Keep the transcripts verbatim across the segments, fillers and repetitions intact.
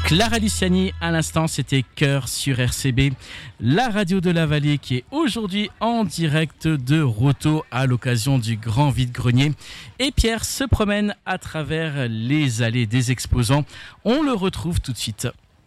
Clara Luciani, à l'instant, c'était Cœur sur R C B, la radio de la vallée qui est aujourd'hui en direct de Roto à l'occasion du grand vide-grenier. Et Pierre se promène à travers les allées des exposants. On le retrouve tout de suite.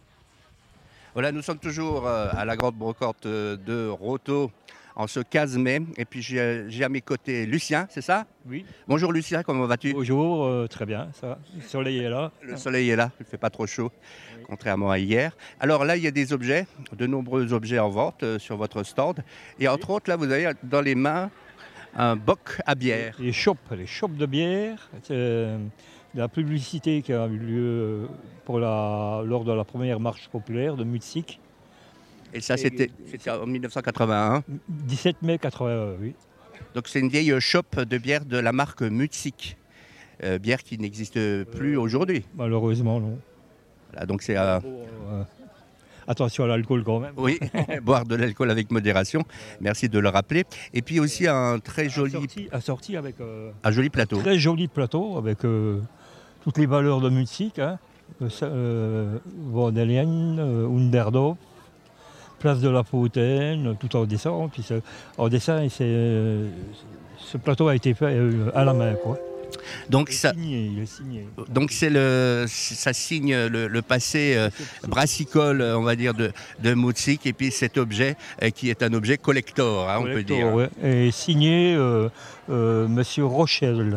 Voilà, nous sommes toujours à la grande brocante de Roto en ce quinze mai. Et puis j'ai, j'ai à mes côtés Lucien, c'est ça ? Oui. Bonjour Lucien, comment vas-tu ? Bonjour, euh, très bien, ça va. Le soleil est là. Le soleil est là, il ne fait pas trop chaud, oui. Contrairement à hier. Alors là, il y a des objets, de nombreux objets en vente euh, sur votre stand. Et entre oui. autres, là, vous avez dans les mains un boc à bière. Les chopes, les chopes de bière. C'est la publicité qui a eu lieu pour la, lors de la première marche populaire de Mutzig. Et ça, c'était, c'était en dix-neuf cent quatre-vingt-un. dix-sept mai quatre-vingt-un, oui. Donc c'est une vieille chope de bière de la marque Mutzig. Euh, bière qui n'existe plus euh, aujourd'hui. Malheureusement, non. Voilà, donc c'est... Euh... Euh, attention à l'alcool quand même. Oui, boire de l'alcool avec modération. Merci de le rappeler. Et puis aussi un très joli... Assorti, assorti avec... Euh, un joli plateau. Un très joli plateau avec euh, toutes les valeurs de Mutzig. Hein. Euh, Vordelien, euh, Underdorf, Place de la Fontaine, tout en dessin. Puis en dessin, c'est, euh, ce plateau a été fait euh, à la main, quoi. Donc il est ça, signé, il est signé. Donc c'est le, ça signe le, le passé euh, brassicole, on va dire, de, de Mutzig, et puis cet objet euh, qui est un objet collector, hein, on collector, peut dire. Ouais. Et signé euh, euh, Monsieur Rochelle,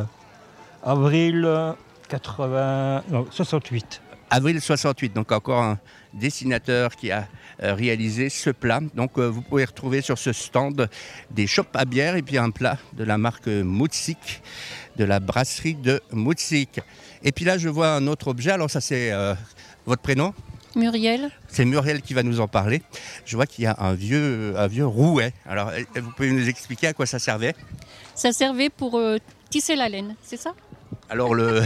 avril quatre-vingts, non, soixante-huit. Avril soixante-huit, donc encore un dessinateur qui a euh, réalisé ce plat. Donc euh, vous pouvez retrouver sur ce stand des chopes à bière et puis un plat de la marque Mutzig, de la brasserie de Mutzig. Et puis là je vois un autre objet, alors ça c'est euh, votre prénom ? Muriel. C'est Muriel qui va nous en parler. Je vois qu'il y a un vieux, un vieux rouet. Alors vous pouvez nous expliquer à quoi ça servait ? Ça servait pour euh, tisser la laine, c'est ça ? Alors, le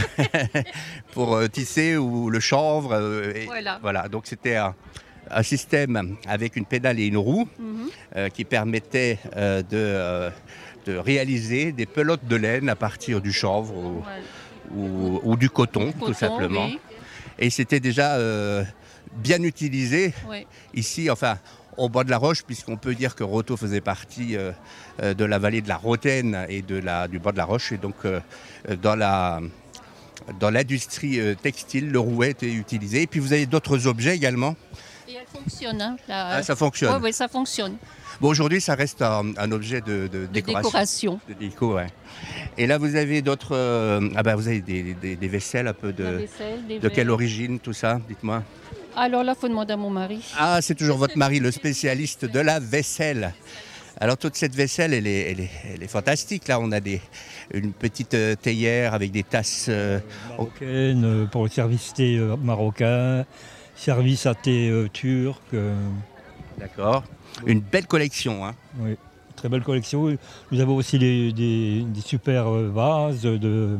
pour euh, tisser ou le chanvre. Euh, et, voilà. voilà. Donc, c'était un, un système avec une pédale et une roue mm-hmm. euh, qui permettait euh, de, euh, de réaliser des pelotes de laine à partir du chanvre ou, voilà. ou, ou du coton, du tout coton, simplement. Oui. Et c'était déjà euh, bien utilisé oui. ici, enfin, au bord de la Roche, puisqu'on peut dire que Roto faisait partie euh, de la vallée de la Rotaine et de la, du bord de la Roche. Et donc, euh, dans, la, dans l'industrie euh, textile, le rouet était utilisé. Et puis, vous avez d'autres objets également. Et elle fonctionne. Hein, la... ah, ça fonctionne. Oui, ouais, ça fonctionne. Bon, aujourd'hui, ça reste un, un objet de, de, de décoration. décoration. De déco, ouais. Et là, vous avez d'autres... Euh, ah ben, vous avez des, des, des vaisselles un peu de... vaisselle, des de quelle origine, tout ça ? Dites-moi. Alors là, il faut demander à mon mari. Ah, c'est toujours votre mari, le spécialiste de la vaisselle. Alors, toute cette vaisselle, elle est, elle est, elle est fantastique. Là, on a des, une petite euh, théière avec des tasses... Euh, marocaines, euh, pour le service thé euh, marocain, service à thé euh, turc. Euh... D'accord. Une belle collection, hein. Oui, très belle collection. Nous avons aussi des, des, des super vases de,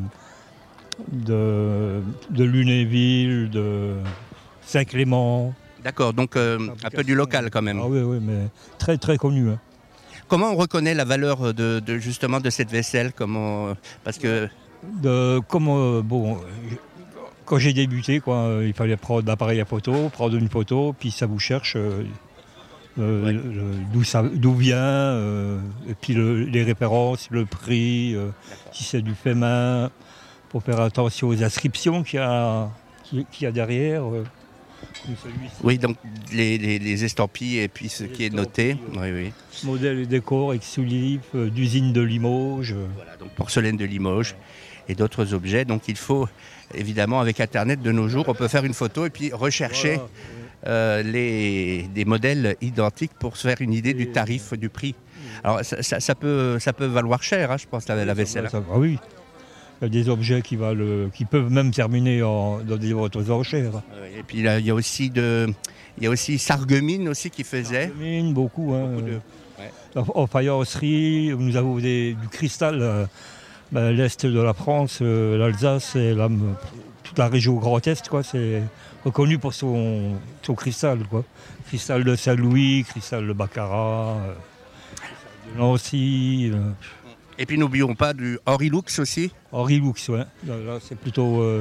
de, de Lunéville, de Saint-Clément. D'accord, donc euh, un peu du local quand même. Ah oui, oui, mais très très connu. Hein. Comment on reconnaît la valeur de, de justement de cette vaisselle ? Comment, parce que de, comme, euh, bon, quand j'ai débuté, quoi, il fallait prendre l'appareil à photo, prendre une photo, puis ça vous cherche euh, euh, ouais. le, d'où, ça, d'où vient, euh, et puis le, les références, le prix, euh, si c'est du fait main, pour faire attention aux inscriptions qu'il y a, qu'il y a derrière. Euh. Oui, donc les, les, les estampilles et puis ce les qui est noté. Oui, oui. Modèle et décor exclusif euh, d'usine de Limoges. Voilà, donc porcelaine de Limoges et d'autres objets. Donc il faut, évidemment, avec Internet de nos jours, on peut faire une photo et puis rechercher voilà. euh, les, des modèles identiques pour se faire une idée et du tarif, du prix. Alors ça, ça, ça, peut, ça peut valoir cher, hein, je pense, la, la vaisselle. Ça, ça, ah oui. Il y a des objets qui, valent, qui peuvent même terminer en, dans des ventes aux enchères. Et puis là, il y a aussi de, il y a aussi Sarreguemines aussi qui faisait. Sarreguemines, beaucoup. Hein. beaucoup de, ouais. En faïencerie, nous avons des, du cristal. Euh, ben, l'Est de la France, euh, l'Alsace et la, toute la région Grand Est, quoi, c'est reconnu pour son, son cristal. Quoi. Cristal de Saint-Louis, cristal de Baccarat, euh, de Nancy. Euh, Et puis n'oublions pas du Henri Lux aussi. Henri Lux, ouais. Là, là c'est plutôt euh,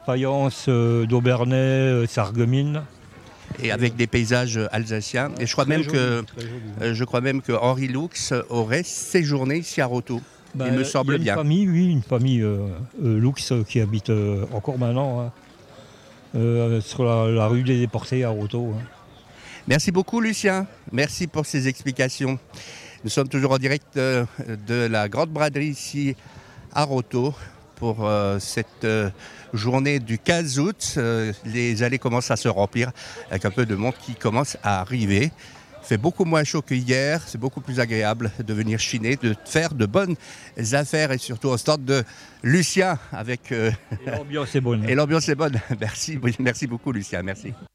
Fayence, euh, d'Aubernais, euh, Sarreguemines. Et avec des paysages alsaciens. Et je crois Très même joli, que très joli. euh, je crois même que Henri Lux aurait séjourné ici à Rothau. Bah, Il me semble y a une bien. famille, oui, une famille euh, euh, Lux euh, qui habite euh, encore maintenant hein, euh, sur la, la rue des Déportés à Rothau. Hein. Merci beaucoup Lucien. Merci pour ces explications. Nous sommes toujours en direct euh, de la Grande Braderie ici à Rothau pour euh, cette euh, journée du quinze août. Euh, les allées commencent à se remplir avec un peu de monde qui commence à arriver. Il fait beaucoup moins chaud que hier, c'est beaucoup plus agréable de venir chiner, de faire de bonnes affaires et surtout au stand de Lucien avec... Euh, Et l'ambiance est bonne. et l'ambiance est bonne. Merci, merci beaucoup Lucien, merci.